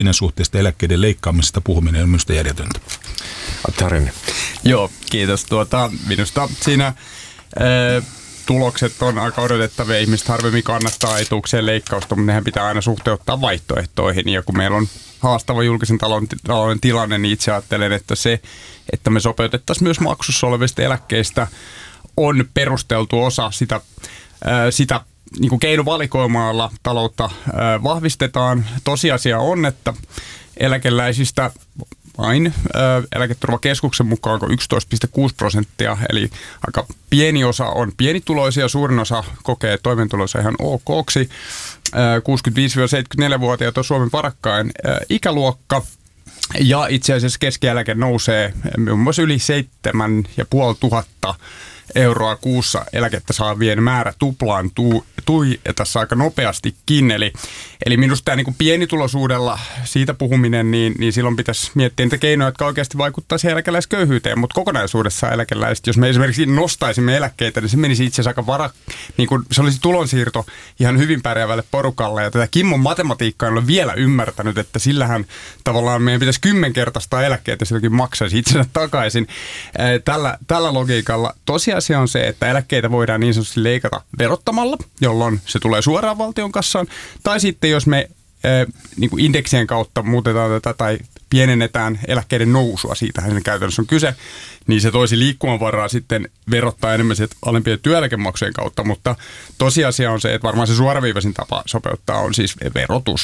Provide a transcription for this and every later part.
suhteesta eläkkeiden leikkaamisesta puhuminen on minusta järjetöntä. Joo, kiitos. Minusta siinä tulokset on aika odotettavia. Ihmiset harvemmin kannattaa etuuksien leikkausta, mutta nehän pitää aina suhteuttaa vaihtoehtoihin. Ja kun meillä on haastava julkisen talouden tilanne, niin itse ajattelen, että se, että me sopeutettaisiin myös maksussa olevista eläkkeistä, on perusteltu osa sitä niin kuin keinovalikoimalla taloutta vahvistetaan. Tosiasia on, että eläkeläisistä vain eläketurvakeskuksen mukaan 11,6%, eli aika pieni osa on pienituloisia, suurin osa kokee toimeentulonsa ihan okoksi. 65-74-vuotiaat on Suomen varakkain ikäluokka. Ja itse asiassa keskieläke nousee muun muassa yli 7,500 euroa kuussa eläkettä saavien määrä tuplaantui tässä aika nopeastikin. Eli minusta tämä niin pienituloisuudella siitä puhuminen, niin silloin pitäisi miettiä niitä keinoja, jotka oikeasti vaikuttaisi eläkeläisköyhyyteen. Mutta kokonaisuudessaan eläkeläiset, jos me esimerkiksi nostaisimme eläkkeitä, niin se menisi itse asiassa se olisi tulonsiirto ihan hyvin pärjäävälle porukalle. Ja tätä Kimmon matematiikkaa en ole vielä ymmärtänyt, että sillähän tavallaan meidän pitäisi 10-kertaistaa eläkkeitä, silläkin maksaisi itsensä takaisin. Tällä logiikalla tosiasia on se, että eläkkeitä voidaan niin sanotusti leikata verottamalla, jolloin se tulee suoraan valtion kassaan. Tai sitten jos me niin kuin indeksien kautta muutetaan tätä tai pienennetään eläkkeiden nousua, siitähän sen käytännössä on kyse, niin se toisi liikkumavaraa sitten verottaa enemmän alempien työeläkemaksujen kautta. Mutta tosiasia on se, että varmaan se suoraviivaisin tapa sopeuttaa on siis verotus.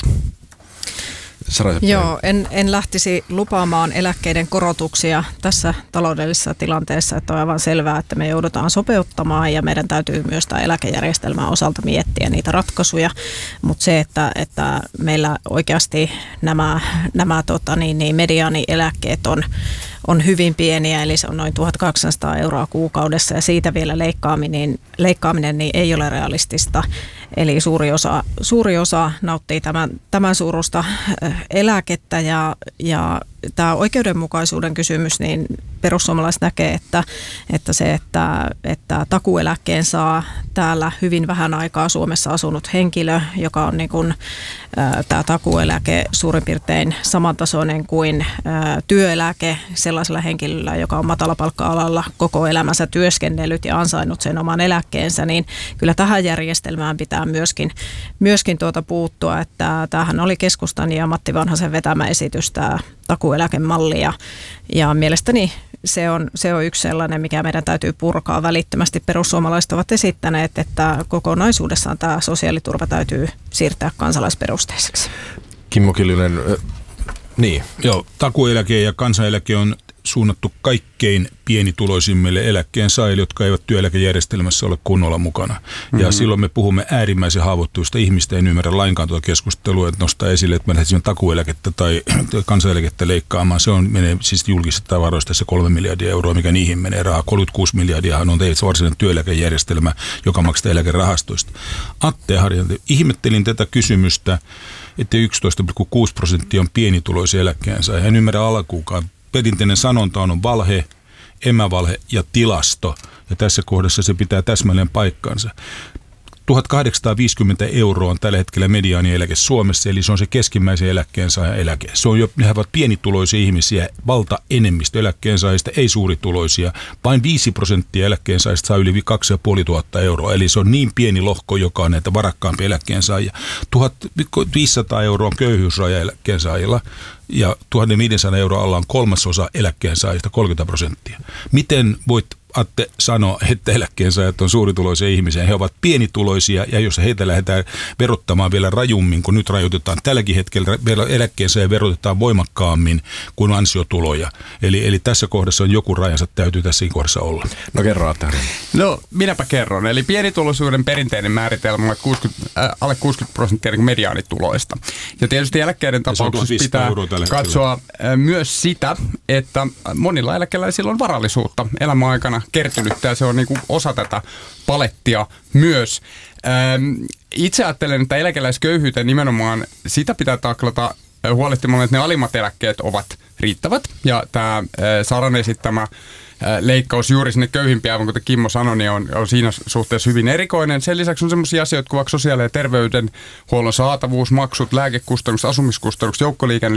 Joo, en lähtisi lupaamaan eläkkeiden korotuksia tässä taloudellisessa tilanteessa, että on aivan selvää, että me joudutaan sopeuttamaan ja meidän täytyy myös tämä eläkejärjestelmän osalta miettiä niitä ratkaisuja, mutta se, että meillä oikeasti nämä mediaanieläkkeet on hyvin pieniä, eli se on noin 1200 euroa kuukaudessa ja siitä vielä leikkaaminen niin ei ole realistista. Eli suuri osa nauttii tämän suurusta eläkettä ja tämä oikeudenmukaisuuden kysymys, niin perussuomalaiset näkee, että takuueläkkeen saa täällä hyvin vähän aikaa Suomessa asunut henkilö, joka on niin kuin, tämä takuueläke suurin piirtein samantasoinen kuin työeläke sellaisella henkilöllä, joka on matalapalkka-alalla koko elämänsä työskennellyt ja ansainnut sen oman eläkkeensä, niin kyllä tähän järjestelmään pitää myöskin puuttua, että tämähän oli keskustan ja Matti Vanhasen vetämä esitys, tämä takuueläkemalli ja mielestäni se on yksi sellainen, mikä meidän täytyy purkaa välittömästi. Perussuomalaiset ovat esittäneet, että kokonaisuudessaan tämä sosiaaliturva täytyy siirtää kansalaisperusteiseksi. Kimmo Kiljunen, niin. Joo, takuueläke ja kansaneläke on suunnattu kaikkein pienituloisimmille eläkkeensaajille, jotka eivät työeläkejärjestelmässä ole kunnolla mukana. Mm-hmm. Ja silloin me puhumme äärimmäisen haavoittuvista ihmistä. En ymmärrä lainkaan tuota keskustelua, että nostaa esille, että me lähdetään takuueläkettä tai kansaneläkettä leikkaamaan. Se menee siis julkisista tavaroista se 3 miljardia euroa, mikä niihin menee rahaa. 36 miljardiahan on teille varsinainen työeläkejärjestelmä, joka maksaa eläkerahastoista. Atte Harjanne, ihmettelin tätä kysymystä, että 11,6% on pienituloisia eläkkeensaajia. En ymmärrä alkuukaan. Perinteinen sanonta on valhe, emävalhe ja tilasto, ja tässä kohdassa se pitää täsmälleen paikkansa. 1850 euroa on tällä hetkellä mediaanieläke Suomessa, eli se on se keskimmäisen eläkkeensaajan eläke. Ne ovat pienituloisia ihmisiä, valtaenemmistö eläkkeensaajista, ei suurituloisia. Vain 5% eläkkeensaajista saa yli 2500 euroa, eli se on niin pieni lohko, joka on näitä varakkaampia eläkkeensaajia. 1500 euroa on köyhyysraja eläkkeensaajilla, ja 1500 euroa alla on 1/3 eläkkeensaajista, 30%. Miten voit, Atte, sanoa, että eläkkeensaajat on suurituloisia ihmisiä? He ovat pienituloisia, ja jos heitä lähdetään verottamaan vielä rajummin, kun nyt rajoitetaan tälläkin hetkellä, eläkkeensaajia verotetaan voimakkaammin kuin ansiotuloja. Eli tässä kohdassa on joku rajansa, täytyy tässäkin kohdassa olla. No kerro, Atte. No minäpä kerron. Eli pienituloisuuden perinteinen määritelmä on alle 60% niin mediaanituloista. Ja tietysti eläkkeiden tapauksessa pitää katsoa myös sitä, että monilla eläkeläisillä on varallisuutta elämän aikana kertynyttä, ja se on niin kuin osa tätä palettia myös. Itse ajattelen, että eläkeläisköyhyyteen nimenomaan sitä pitää taklata huolehtimalla, että ne alimmat eläkkeet ovat riittävät. Ja tämä Saran esittämä leikkaus juuri sinne köyhimpiä, aivan kuten Kimmo sanoi, niin on siinä suhteessa hyvin erikoinen. Sen lisäksi on sellaisia asioita kuin vaikka sosiaali- ja terveydenhuollon saatavuus, maksut, lääkekustannukset, asumiskustannukset, joukkoliikenne,